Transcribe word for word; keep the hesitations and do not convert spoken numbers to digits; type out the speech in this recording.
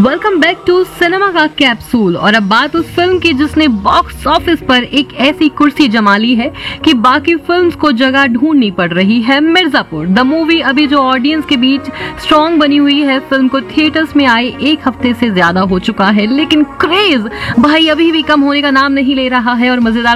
Welcome back to cinema का capsule. और अब बात उस फिल्म की जिसने बॉक्स ऑफिस पर एक ऐसी कुर्सी जमा ली है कि बाकी फिल्म्स को जगह ढूंढनी पड़ रही है। मिर्जापुर द मूवी अभी जो ऑडियंस के बीच स्ट्रॉन्ग बनी हुई है, फिल्म को थिएटर्स में आए एक हफ्ते से ज्यादा हो चुका है, लेकिन क्रेज भाई अभी भी कम होने का नाम नहीं ले रहा है। और मजेदार